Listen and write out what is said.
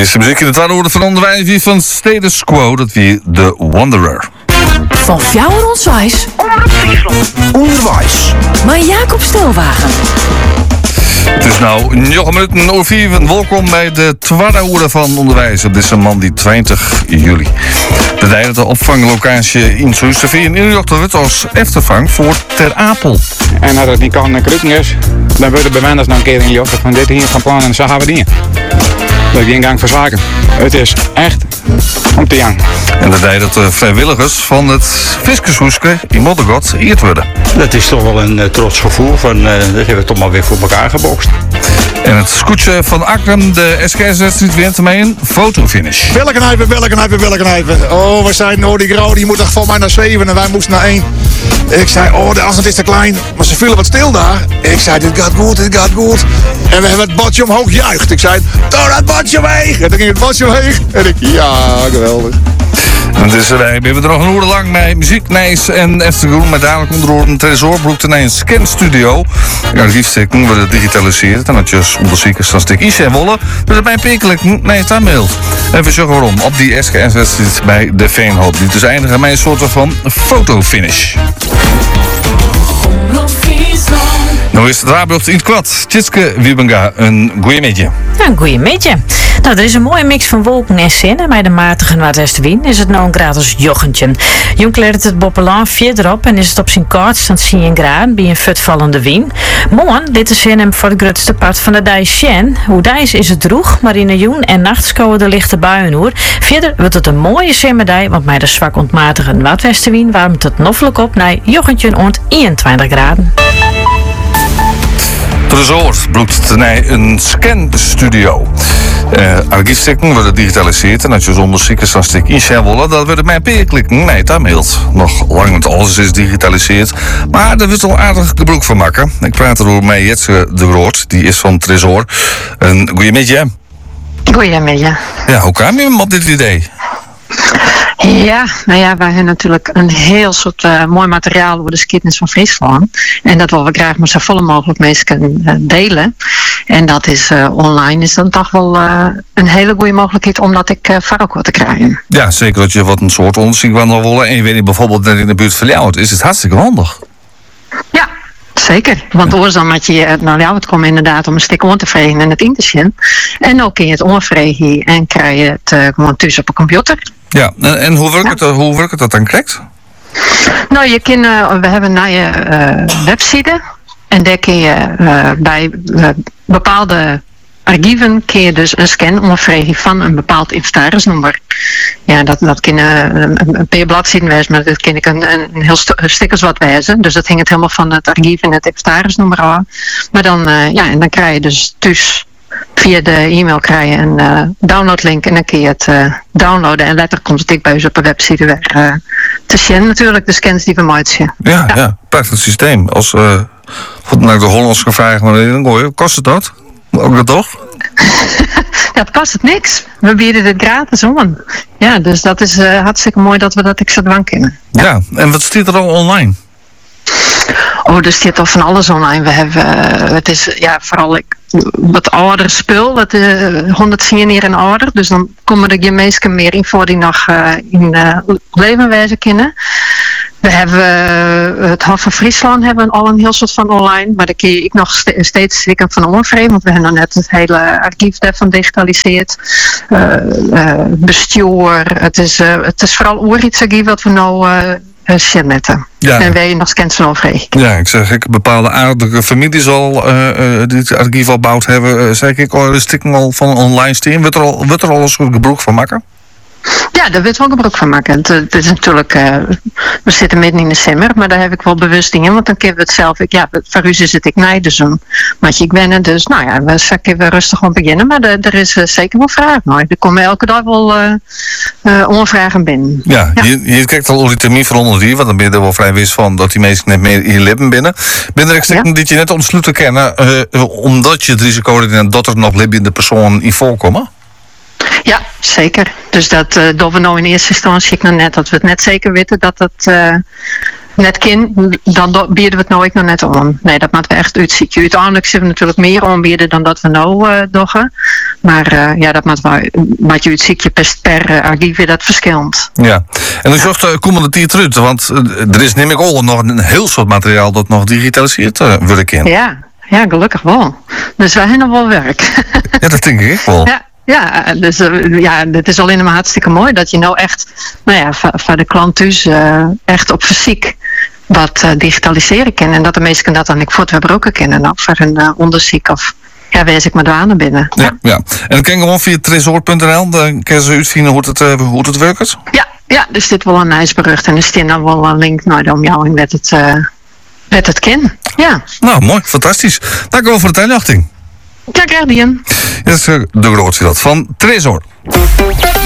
Eerste muziek in het aanhoren van onderwijs wie van Status Quo, dat wie The Wanderer. Van Fjouwer Onswijs. Onderwijs. Maar Jacob Stelwagen. Het is nou 9 minuten over 4. Welkom bij de tweede uur van onderwijs op deze maand die 20 juli. De derde opvanglocatie in Soesterveen in Jochterwut als eftervang voor Ter Apel. En als het niet kan en krukken is, dan worden bewoners nog een keer in Jochter van dit hier gaan plannen en zo gaan we dingen. Dat die ingang verzaken. Het is echt om te janken. En de tijd dat de vrijwilligers van het Fiskershoeske in Moddergot eerd worden. Dat is toch wel een trots gevoel van dat hebben we toch maar weer voor elkaar gebokst. En het scootje van Akram, de SKS-wedstrijd, wint mee een fotofinish. Welke knijpen. Oh, we zijn, die Grauw, die moet toch van mij naar 7 en wij moesten naar 1. Ik zei, de afstand is te klein, maar ze vielen wat stil daar. Ik zei, dit gaat goed. En we hebben het badje omhoog gejuicht. Ik zei, doe dat badje weg. En toen ging het badje omheen. En ik, ja, geweldig. En dus wij hebben er nog een uur lang mee muziek, nijs en eftergroen. Maar dadelijk onder een tresorbroek te een scanstudio. Archiefstukken worden digitaliseerd. En dat je onderzoekers dan stuk iets en wollen. Dus dat bij pinkelijk nee, dat mailt. Even zeggen waarom. Op die SKS-wedstrijd bij de Veenhoop. Die dus eindigen met een soort van fotofinish. Nou is het Raabrucht in het kwad. Tjitske Wiebenga, een goeie midje. Ja, een goeie midje. Nou, er is een mooie mix van wolken en zon. En bij de matige noordwestenwind is het nou een graad als jochentje. Jong leert het Boppelaan 4 erop en is het op zijn kaart dan 10 graden bij een futvallende wind. Morgen dit is zin hem voor het grootste part van de dag Sjen. Hoe dijs is het droeg, maar in de joen en nachts komen de lichte buien hoor. Verder wordt het een mooie zomerdag, want bij de zwak ontmatige noordwestenwind warmt het noffelijk op naar jochentje ont 21 graden. Tresor bloekt een scanstudio. Archiefstukken worden digitaliseerd en als je zonder ziektes dan stik in willen, dat wordt mijn peerklikken. Nee, dat mailt. Nog lang niet alles is digitaliseerd, maar daar wordt al aardig gebruik van maken. Ik praat erover met Jetse de Groot, die is van Tresor. Een goeie midje. Goedemiddag. Ja, hoe kwam je op dit idee? Ja, nou ja, wij hebben natuurlijk een heel soort mooi materiaal over de geschiedenis van Friesland. En dat willen we graag met zoveel mogelijk mensen delen. En dat is online is dan toch wel een hele goede mogelijkheid om dat ik ook te krijgen. Ja, zeker dat je wat een soort onderzoek wil willen. En je weet bijvoorbeeld net in de buurt van jou, is het hartstikke handig. Ja. Zeker, want anders dan moet je, het komt inderdaad om een stuk on te vregen en het in te zien. En dan kun je het onvregen en krijg je het gewoon thuis op een computer. Ja, en hoe werkt dat dan correct? Nou, we hebben een website en daar kun je bij bepaalde archieven kun je dus een scan ondervregen van een bepaald inventarisnummer. Ja, dat kan een paar bladzijden wezen, maar dat kan ik een heel stickers wat wezen. Dus dat hangt helemaal van het archief en het inventarisnummer af. Maar dan, en dan krijg je dus thuis via de e-mail krijg je een downloadlink en dan kun je het downloaden. En later komt het dik bij ons op de website weer te zien natuurlijk, de scans die we maken. Ja, prachtig systeem. Als naar de Hollandse vraag, maar kost het dat? Ook dat toch? Dat kost het niks. We bieden het gratis aan. Ja, dus dat is hartstikke mooi dat we dat extra dwang kennen. Ja, en wat staat er al online? Er staat al van alles online. We hebben, het is vooral wat ouder spul. 110 jaar en ouder. Dus dan komen er geen mensen meer in voor die nog in leven wijzen kennen. We hebben het Hof van Friesland hebben al een heel soort van online, maar daar kun je nog steeds zeker van onvreden, want we hebben nog net het hele archief daarvan digitaliseerd. Bestuur, het is vooral oerheidsarchief wat we nou netten. Ja. En wij nog scans van onvreden. Ja, ik bepaalde aardige families al die het archief al gebouwd hebben, zeg ik al een stukje al van online steen. Wordt er al een soort gebruik van maken? Ja, daar wil ik wel gebruik van maken. Het is natuurlijk, we zitten midden in december, maar daar heb ik wel bewust dingen, want dan kunnen we het zelf, voor u zit ik nee, dus een maatje ik wennen, dus we kunnen rustig gewoon beginnen, maar er is zeker wel vraag. Nou, er komen elke dag wel onvragen binnen. Ja. Je kijkt al die termijn veranderd hier, want dan ben je er wel vrij wist van dat die mensen net meer hier leven binnen. Ben er dat je net ontsluiten kennen, omdat je het risico dat er nog levende personen in voorkomen? Ja, zeker. Dus dat doen we nou in eerste instantie net dat we het net zeker weten dat het net kan, dan bieden we het nooit nog net aan. Nee, dat moeten we echt uitzieken. Uiteindelijk zullen we natuurlijk meer aanbieden dan dat we nou doen. Maar dat maakt je het ziekje per archief weer dat verschillend. Ja. En dan zocht komende tijd terug, want er is neem ik al nog een heel soort materiaal dat nog digitaliseerd wordt in. Ja, gelukkig wel. Dus wij hebben nog wel werk. Ja, dat denk ik wel. Ja, dus dit is alleen maar hartstikke mooi dat je nou echt, van de klant thuis echt op fysiek wat digitaliseren kan. En dat de meesten dat dan ik voor het gebruiken kennen, nou, voor een onderzoek of wees ik maar douane binnen. Ja. En dan kan je gewoon via tresor.nl, dan kan je uitvinden hoe het werkt. Ja, dus dit wel een ijsberucht en er staat dan wel een link naar de omjouwing met het ken. Ja. Nou, mooi, fantastisch. Dank u wel voor de tijdachting. Ja, graag gedaan. Dat is de grootste dat van Tresor.